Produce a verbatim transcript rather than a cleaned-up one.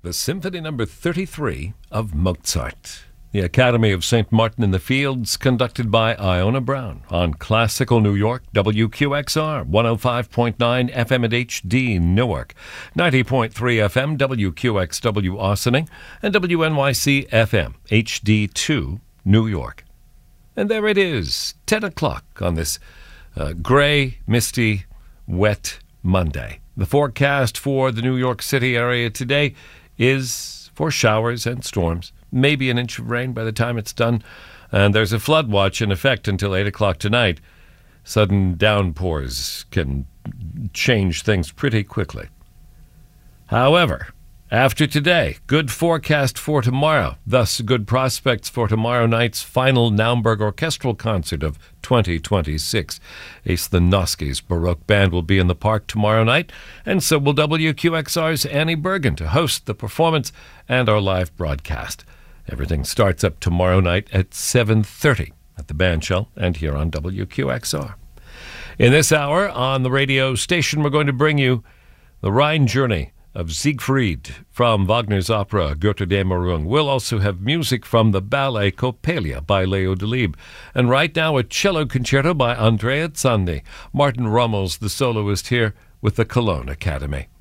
the Symphony Number thirty-three of Mozart. The Academy of Saint Martin in the Fields, conducted by Iona Brown on Classical New York, W Q X R, one oh five point nine F M at H D Newark, ninety point three F M, W Q X W Austining, and W N Y C F M, H D two, New York. And there it is, ten o'clock on this uh, gray, misty, wet Monday. The forecast for the New York City area today is for showers and storms. Maybe an inch of rain by the time it's done. And there's a flood watch in effect until eight o'clock tonight. Sudden downpours can change things pretty quickly. However, after today, good forecast for tomorrow. Thus, good prospects for tomorrow night's final Naumburg Orchestral Concert of twenty twenty-six. Ace Lanoski's Baroque Band will be in the park tomorrow night, and so will W Q X R's Annie Bergen to host the performance and our live broadcast. Everything starts up tomorrow night at seven thirty at the Bandshell and here on W Q X R. In this hour on the radio station, we're going to bring you the Rhine Journey of Siegfried from Wagner's opera Götterdämmerung. We'll also have music from the ballet Coppelia by Leo Delibes. And right now, a cello concerto by Andrea Zandi. Martin Rummels, the soloist, here with the Cologne Academy.